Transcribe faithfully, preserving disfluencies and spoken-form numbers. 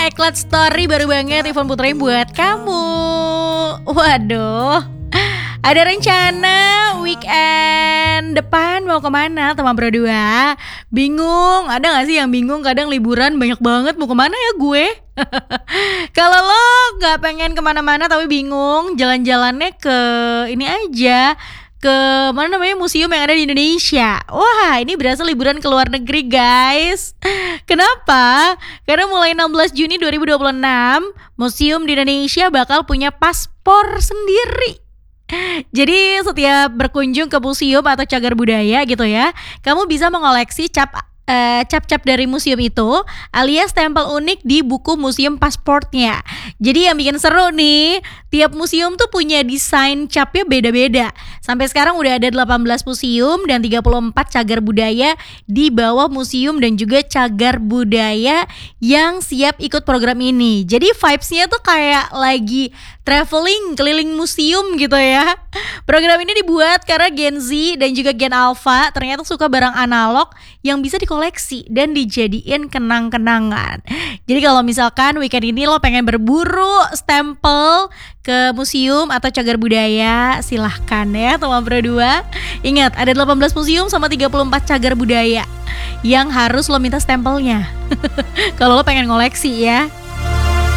Eklat Story baru banget Ivon Putri buat kamu. Waduh, ada rencana weekend depan mau kemana teman berdua? Bingung, ada gak sih yang bingung? Kadang liburan banyak banget, mau kemana ya gue? Kalau lo gak pengen kemana-mana tapi bingung, jalan-jalannya ke ini aja, ke mana namanya museum yang ada di Indonesia. Wah, ini berasa liburan ke luar negeri guys. Kenapa? Karena mulai enam belas Juni dua ribu dua puluh enam, museum di Indonesia bakal punya paspor sendiri. Jadi setiap berkunjung ke museum atau cagar budaya gitu ya, kamu bisa mengoleksi cap Uh, cap-cap dari museum itu alias stempel unik di buku museum pasportnya. Jadi yang bikin seru nih, tiap museum tuh punya desain capnya beda-beda. Sampai sekarang udah ada delapan belas museum dan tiga puluh empat cagar budaya di bawah museum dan juga cagar budaya yang siap ikut program ini. Jadi vibes-nya tuh kayak lagi traveling keliling museum gitu ya. Program ini dibuat karena Gen Z dan juga Gen Alpha ternyata suka barang analog yang bisa dikoleksi dan dijadiin kenang-kenangan. Jadi kalau misalkan weekend ini lo pengen berburu stempel ke museum atau cagar budaya, silahkan ya teman berdua. Ingat, ada delapan belas museum sama tiga puluh empat cagar budaya yang harus lo minta stempelnya. Kalau lo pengen ngoleksi ya.